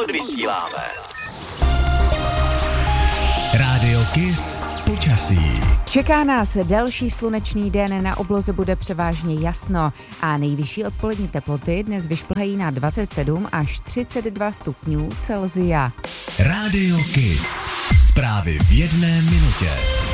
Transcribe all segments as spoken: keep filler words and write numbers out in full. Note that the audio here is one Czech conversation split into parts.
odvysíláme. Rádio Kiss počasí. Čeká nás další slunečný den, na obloze bude převážně jasno a nejvyšší odpolední teploty dnes vyšplhají na dvacet sedm až třicet dva stupňů Celsia. Rádio Kiss. Zprávy v jedné minutě.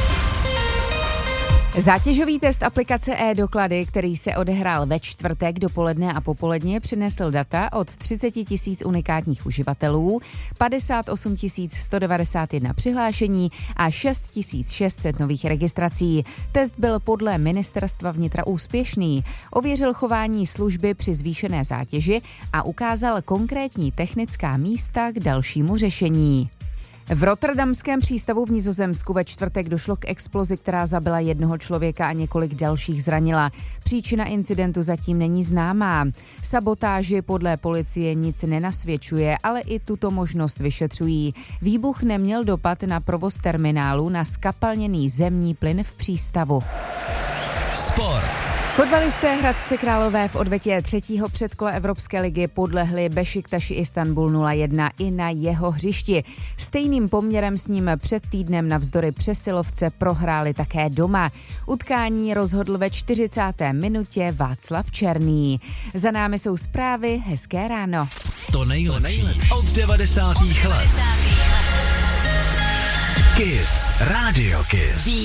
Zátěžový test aplikace e-doklady, který se odehrál ve čtvrtek dopoledne a popoledně, přinesl data od třicet tisíc unikátních uživatelů, padesát osm tisíc sto devadesát jedna přihlášení a šest tisíc šest set nových registrací. Test byl podle ministerstva vnitra úspěšný. Ověřil chování služby při zvýšené zátěži a ukázal konkrétní technická místa k dalšímu řešení. V Rotterdamském přístavu v Nizozemsku ve čtvrtek došlo k explozi, která zabila jednoho člověka a několik dalších zranila. Příčina incidentu zatím není známá. Sabotáži podle policie nic nenasvědčuje, ale i tuto možnost vyšetřují. Výbuch neměl dopad na provoz terminálu na zkapalněný zemní plyn v přístavu. Sport. Fotbalisté Hradce Králové v odvetě třetího předkola Evropské ligy podlehli Bešiktaši Istanbul nula jedna i na jeho hřišti. Stejným poměrem s ním před týdnem navzdory přesilovce prohráli také doma. Utkání rozhodl ve čtyřicáté minutě Václav Černý. Za námi jsou zprávy, hezké ráno. To nejlepší od devadesátých let. Kiss. Rádio Kiss.